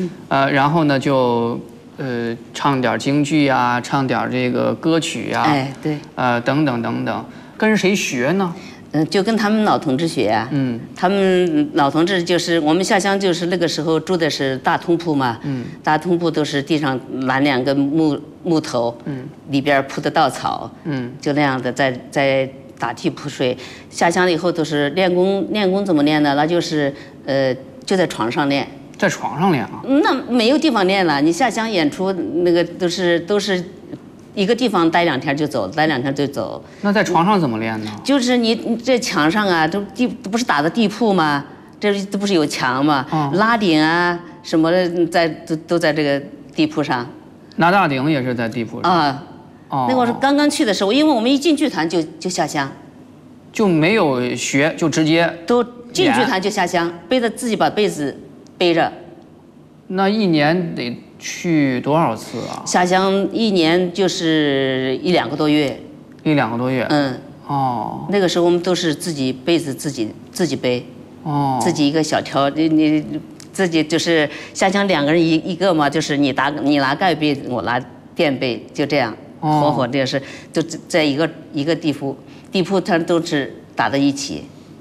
然后呢就唱点京剧啊，唱点这个歌曲啊， 哎，对， 等等等等，跟谁学呢？ 就跟他们老同志学啊。他们老同志就是我们下乡，就是那个时候住的是大通铺嘛。大通铺都是地上拦2个木头，里边铺的稻草，就那样的在打地铺睡。下乡了以后都是练功怎么练呢？那就是就在床上练。 在床上练啊？ 那没有地方练了。你下乡演出那个都是一个地方待2天就走，待2天就走。 那在床上怎么练呢？ 就是你这墙上啊，都不是打的地铺吗？这不是有墙吗？拉顶啊什么的，都在这个地铺上。 拿大顶也是在地铺上啊。那会儿刚刚去的时候，因为我们一进剧团就下乡， 就没有学，就直接都进剧团就下乡，自己把被子背着。 那一年得去多少次啊？ 下乡1年就是1、2个多月。 1、2个多月。那个时候我们都是自己被子自己背。自己一个小条，你自己就是下乡2个人一个嘛，就是你拿盖被，我拿垫被，就这样活这是就在一个地铺它都是打在一起。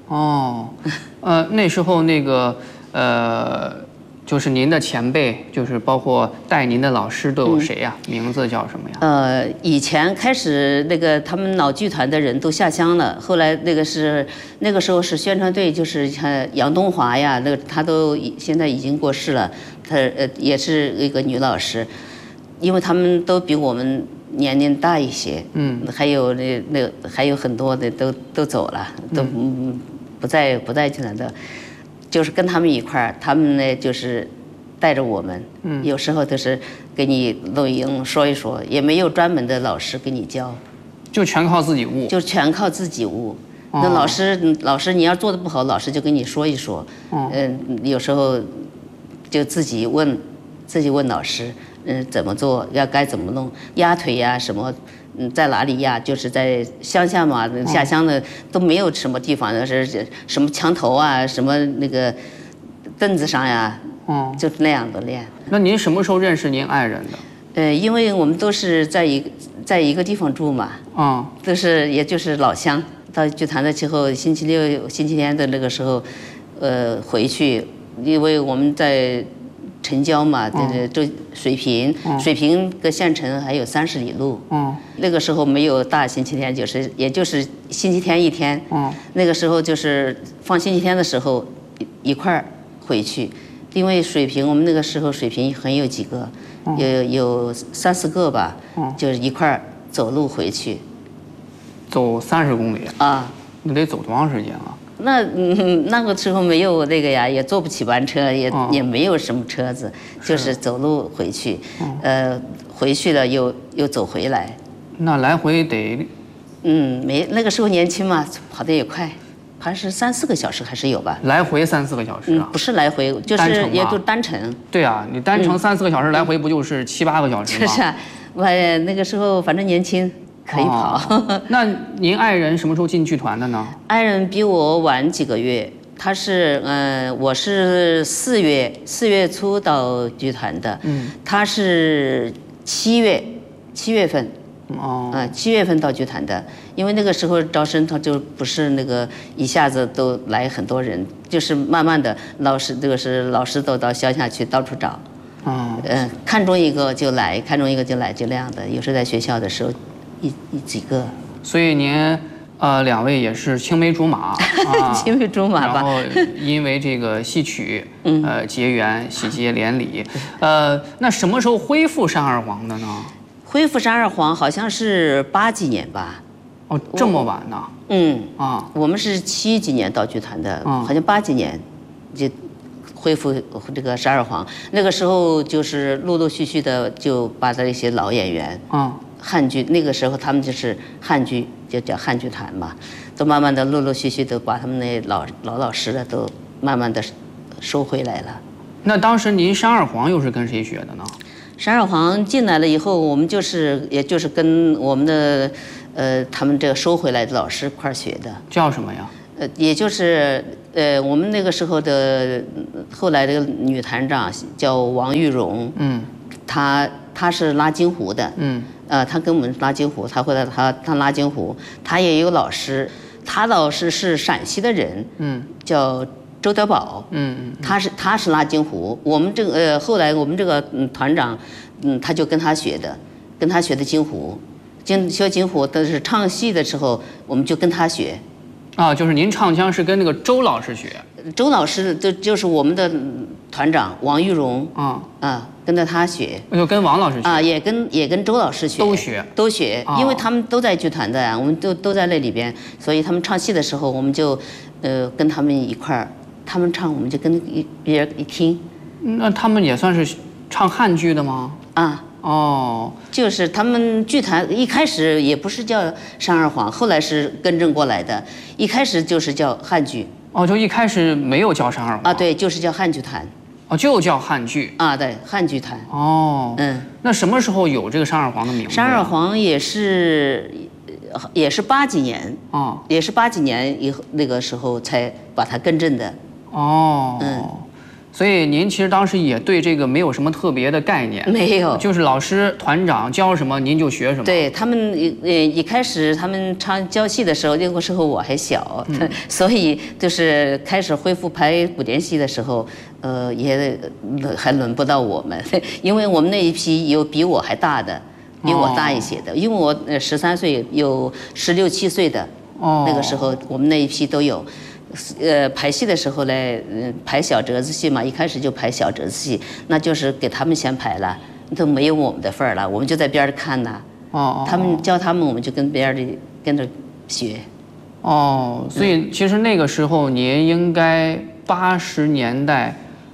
那时候那个就是您的前辈，就是包括带您的老师都有谁呀？名字叫什么呀？ 以前开始那个他们老剧团的人都下乡了，后来那个时候是宣传队，就是像杨东华呀，他都现在已经过世了，他也是一个女老师，因为他们都比我们年龄大一些，还有还有很多的都走了，都不在剧团的。就是跟他们一块儿，他们呢就是带着我们，有时候都是给你录音说一说，也没有专门的老师给你教， 就全靠自己悟。 就全靠自己悟。那老师你要做的不好，老师就跟你说一说。有时候就自己问老师，怎么做，该怎么弄，压腿呀什么。在哪里压？就是在乡下嘛，下乡的都没有什么地方，是什么墙头啊，什么那个凳子上呀，就是那样的练。 那您什么时候认识您爱人的？ 因为我们都是在一个地方住嘛，都是也就是老乡。到剧团的之后，星期六、星期天的那个时候，回去，因为我们在城郊嘛，这水平跟县城还有30里路。那个时候没有大星期天，也就是星期天一天。那个时候就是放星期天的时候一块儿回去，因为我们那个时候水平很有几个，有3、4个吧，就是一块儿走路回去。 走30公里啊？ 那得走多长时间啊？ 那个时候没有那个呀，也坐不起班车，也没有什么车子，就是走路回去。回去了又走回来。 那来回得？ 没那个时候年轻嘛，跑得也快，还是3、4个小时还是有吧。 来回3、4个小时啊？ 不是来回，就是也都单程。 对啊，你单程3、4个小时，来回不就是7、8个小时吗？ 就是啊，我那个时候反正年轻。可以跑。 那您爱人什么时候进剧团的呢？ 爱人比我晚几个月，他是我是4月初到剧团的，他是7月份，7月份到剧团的。因为那个时候招生他就不是那个一下子都来很多人，就是慢慢的老师都到乡下去到处找，看中一个就来，就那样的。有时候在学校的时候。几个， 所以您2位也是青梅竹马， 青梅竹马吧。 然后因为这个戏曲，结缘，喜结连理。那什么时候恢复山二黄的呢？ 恢复山二黄好像是80几年吧。 这么晚呢？ 我们是70几年到剧团的，好像80几年就恢复这个山二黄。那个时候就是陆陆续续的就把这些老演员，汉剧那个时候他们就是汉剧，就叫汉剧团嘛，都慢慢的陆陆续续的把他们那老师的都慢慢的收回来了。 那当时您山二黄又是跟谁学的呢？ 山二黄进来了以后，我们也就是跟我们的他们这个收回来的老师一块学的。 叫什么呀？ 也就是我们那个时候的后来的女团长叫王玉荣，她是拉京胡的，她跟我们拉京胡，她后来她拉京胡，她也有老师，她老师是陕西的人，叫周德宝，他是拉京胡，我们这个后来我们这个团长，他就跟他学的京胡，学京胡，但是唱戏的时候我们就跟他学。 啊，就是您唱腔是跟那个周老师学？ 周老师就是我们的团长王玉荣，跟着他学。 就跟王老师学？ 也跟周老师学。都学，因为他们都在剧团的呀，我们都在那里边，所以他们唱戏的时候，我们就跟他们一块儿。他们唱，我们就跟别人一听。 那他们也算是唱汉剧的吗？ 就是他们剧团一开始也不是叫山二黄，后来是更正过来的。一开始就是叫汉剧。 就一开始没有叫山二黄。 对，就是叫汉剧团。 就叫汉剧。 对，汉剧团。 那什么时候有这个山二黄的名字？ 山二黄也是80几年。也是80几年以后那个时候才把它更正的。 所以您其实当时也对这个没有什么特别的概念， 没有， 就是老师团长教什么您就学什么。 对他们一开始他们教戏的时候，那个时候我还小，所以就是开始恢复排古典戏的时候，也还轮不到我们，因为我们那一批有比我还大的，比我大一些的，因为我13岁有16、17岁的，那个时候我们那一批都有。排戏的时候呢，排小折子戏嘛，一开始就排小折子戏，那就是给他们先排了，都没有我们的份儿了，我们就在边上看呐。他们教他们，我们就跟边上跟着学。 所以其实那个时候您应该80年代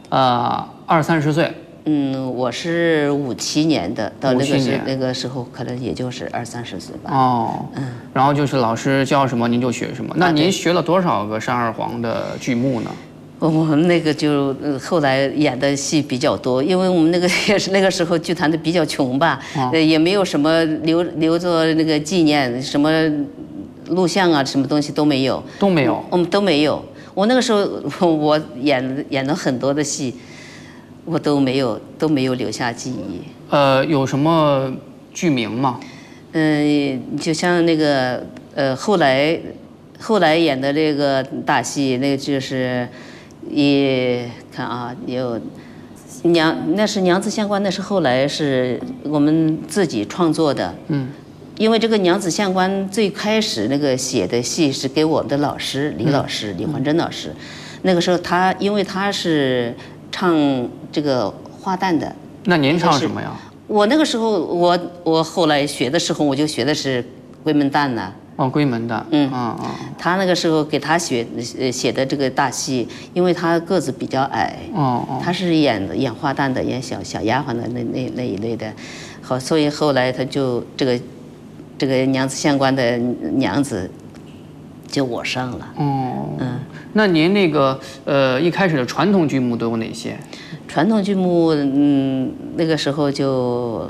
，20、30岁。 我是57年的，到那个时候可能也就是20、30岁吧。 然后就是老师教什么您就学什么。那您学了多少个山二黄的剧目呢？ 我们那个就后来演的戏比较多，因为我们那个也是那个时候剧团的比较穷吧，也没有什么留作那个纪念，什么录像啊，什么东西都没有。都没有。都没有。我那个时候我演了很多的戏。我都没有留下记忆。 有什么剧名吗？ 就像那个后来演的这个大戏，那就是看啊，有那是娘子相关，那是后来是我们自己创作的。因为这个娘子相关最开始那个写的戏是给我们的老师李焕珍老师，那个时候因为他是唱这个花旦的。 那您唱什么呀？ 我那个时候，我后来学的时候，我就学的是闺门旦呢。 闺门旦。 他那个时候给他写的这个大戏，因为他个子比较矮。他是演花旦的，演小丫鬟的那一类的。好，所以后来他就这个娘子相关的娘子，就我上了。 那您那个一开始的传统剧目都有哪些？ 传统剧目，那个时候就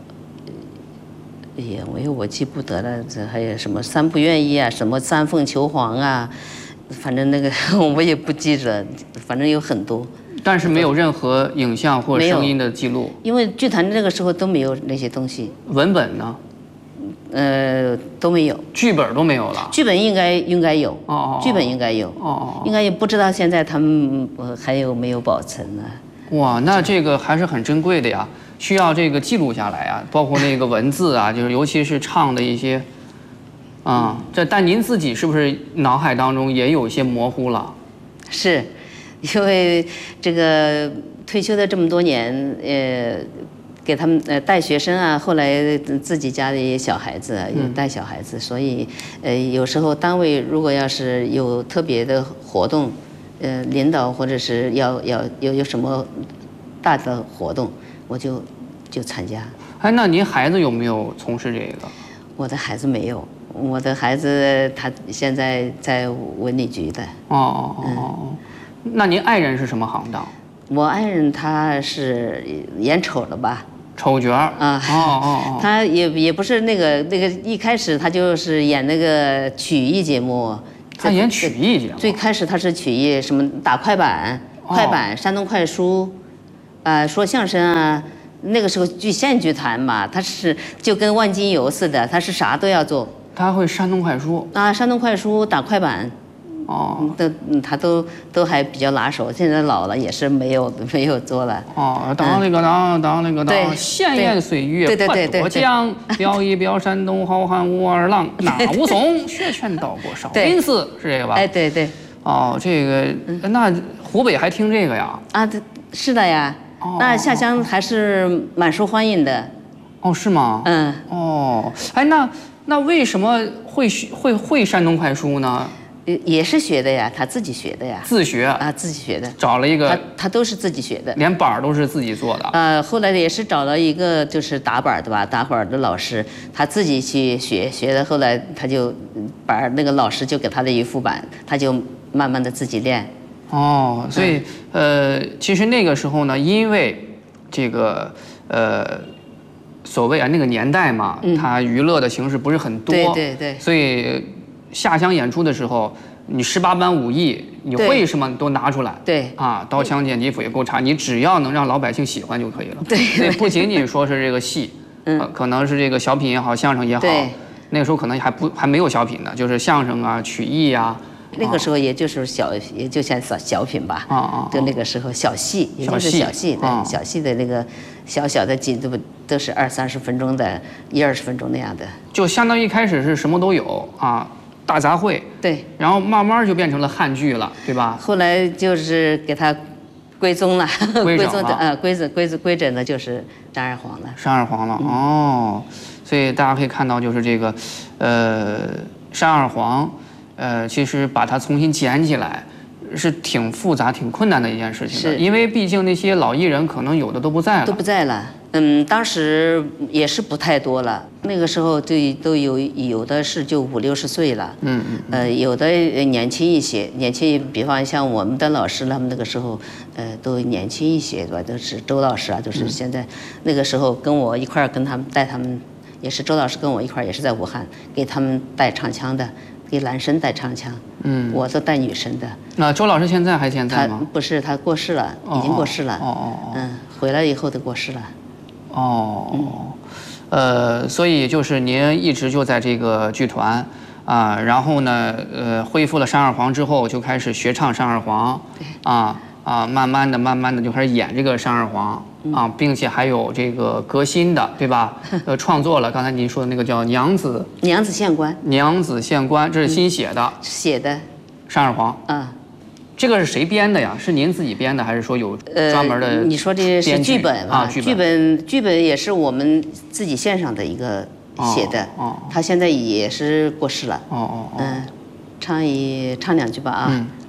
我记不得了，这还有什么三不愿意啊，什么三凤求凰啊，反正那个我也不记着，反正有很多。 但是没有任何影像或声音的记录。 因为剧团那个时候都没有那些东西。 文本呢？ 都没有， 剧本都没有了。 剧本应该有，剧本应该有，应该也不知道现在他们还有没有保存呢？ 哇，那这个还是很珍贵的呀，需要这个记录下来啊，包括那个文字啊，就是尤其是唱的一些，但您自己是不是脑海当中也有一些模糊了？ 是，因为这个退休的这么多年，给他们带学生啊，后来自己家里小孩子也带小孩子，所以有时候单位如果要是有特别的活动，领导或者是要有什么大的活动，我就参加。 那您孩子有没有从事这个？ 我的孩子没有，我的孩子他现在在文旅局的。 那您爱人是什么行当？ 我爱人他是演丑了吧？ 丑角啊！ 他也不是那个一开始他就是演那个曲艺节目， 他演曲艺节目。 最开始他是曲艺，什么打快板、山东快书，说相声啊。那个时候县剧团嘛，他是就跟万金油似的，他是啥都要做。 他会山东快书啊，山东快书打快板。他都还比较拿手，现在老了也是没有做了。 当那个闲言碎语不多讲，表一表山东好汉武二郎，那武松学拳到过少林寺，是这个吧？ 哎，对。 这个那湖北还听这个呀？ 啊，是的呀。那下乡还是蛮受欢迎的。 是吗？哎，那为什么会山东快书呢？ 也是学的呀，他自己学的呀。 自学啊，自己学的。 找了一个， 他都是自己学的， 连板都是自己做的。 后来也是找了一个就是打板的吧，打板的老师，他自己去学的。后来他就把那个老师就给他的一副板，他就慢慢的自己练。 所以其实那个时候呢，因为这个所谓那个年代嘛，它娱乐的形式不是很多， 对， 所以下乡演出的时候，你18般武艺，你会什么都拿出来， 对刀枪剑戟斧也够查，你只要能让老百姓喜欢就可以了。 对， 不仅仅说是这个戏，可能是这个小品也好，相声也好，那个时候可能还没有小品呢，就是相声啊、曲艺啊。 那个时候也就是也就像小品吧，就那个时候小戏，也就是小戏，对，小戏的那个小小的都是20-30分钟的，20分钟那样的， 就相当于一开始是什么都有啊，大杂烩， 对， 然后慢慢就变成了汉剧了，对吧？ 后来就是给它归宗了，归整的就是山二黄了， 山二黄了，所以大家可以看到，就是这个山二黄。其实把它重新捡起来，是挺复杂、挺困难的一件事情的，因为毕竟那些老艺人可能有的都不在了。 当时也是不太多了，那个时候都有的是就50-60岁了，有的年轻一些，比方像我们的老师，他们那个时候，都年轻一些，对吧？都是周老师啊，就是现在那个时候跟我一块儿跟他们带他们，也是周老师跟我一块儿也是在武汉给他们带唱腔的。给男生带唱腔，我都带女生的。那周老师现在还健在吗？ 他不是，他过世了，已经过世了。回来以后都过世了。所以就是您一直就在这个剧团啊，然后呢，恢复了山二黄之后，就开始学唱山二黄，慢慢的就开始演这个山二黄。并且还有这个革新的，对吧？创作了刚才您说的那个叫《娘子县官》， 这是新写的，山二黄。这个是谁编的呀？是您自己编的，还是说有专门的？ 你说这是剧本啊？剧本也是我们自己线上的一个写的。他现在也是过世了。唱2句吧啊。